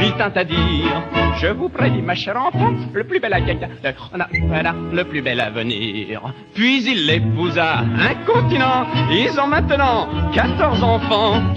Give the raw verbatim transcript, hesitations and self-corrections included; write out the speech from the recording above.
il tint à dire: je vous prédis, ma chère enfant, le plus bel accueil, le plus bel avenir. Puis il l'épousa, incontinent, ils ont maintenant quatorze enfants.